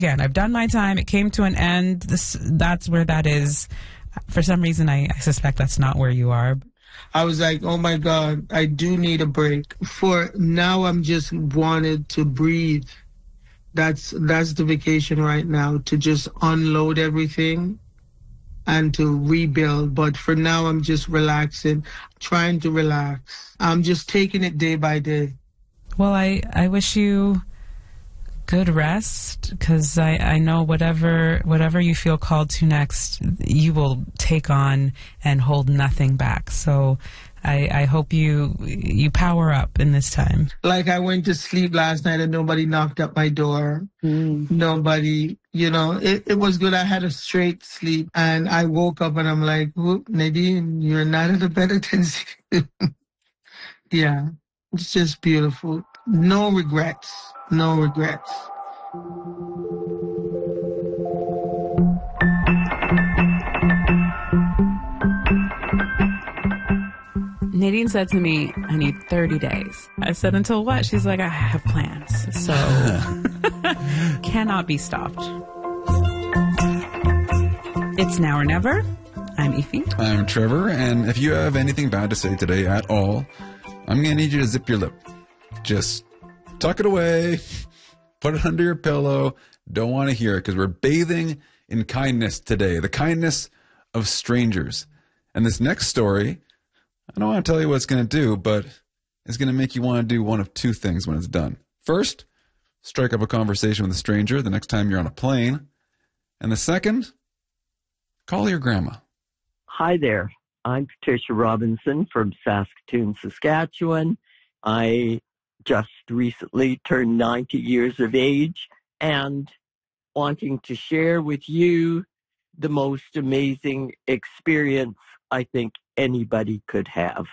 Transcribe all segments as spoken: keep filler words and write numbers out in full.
Again, I've done my time. It came to an end. This, that's where that is. For some reason, I, I suspect that's not where you are. I was like, oh my God, I do need a break. For now, I'm just wanted to breathe. That's that's the vacation right now, to just unload everything and to rebuild. But for now, I'm just relaxing, trying to relax. I'm just taking it day by day. Well, I, I wish you good rest, because I, I know whatever whatever you feel called to next, you will take on and hold nothing back. So I, I hope you you power up in this time. Like, I went to sleep last night and nobody knocked at my door. Mm. Nobody, you know, it, it was good. I had a straight sleep, and I woke up and I'm like, whoop, Nadine, you're not in a better tendency. Yeah, it's just beautiful. No regrets. No regrets. Nadine said to me, I need thirty days. I said, until what? She's like, I have plans. So cannot be stopped. It's Now or Never. I'm Ify. I'm Trevor. And if you have anything bad to say today at all, I'm going to need you to zip your lip. Just tuck it away. Put it under your pillow. Don't want to hear it, because we're bathing in kindness today. The kindness of strangers. And this next story, I don't want to tell you what it's going to do, but it's going to make you want to do one of two things when it's done. First, strike up a conversation with a stranger the next time you're on a plane. And the second, call your grandma. Hi there. I'm Patricia Robinson from Saskatoon, Saskatchewan. I just recently turned ninety years of age, and wanting to share with you the most amazing experience I think anybody could have.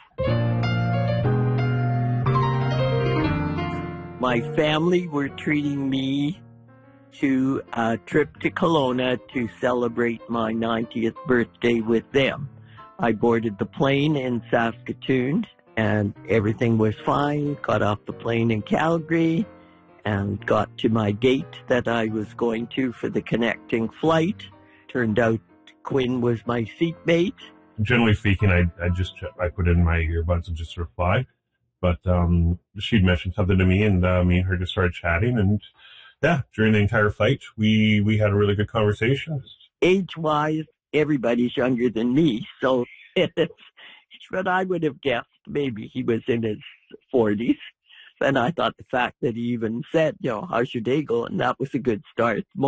My family were treating me to a trip to Kelowna to celebrate my ninetieth birthday with them. I boarded the plane in Saskatoon, and everything was fine. Got off the plane in Calgary and got to my gate that I was going to for the connecting flight. Turned out Quinn was my seatmate. Generally speaking, I, I just I put in my earbuds and just reply. But um, she'd mentioned something to me, and uh, me and her just started chatting. And yeah, during the entire flight, we, we had a really good conversation. Age-wise, everybody's younger than me, so it's what I would have guessed. Maybe he was in his forties. And I thought the fact that he even said, you know, how's your day going? That was a good start.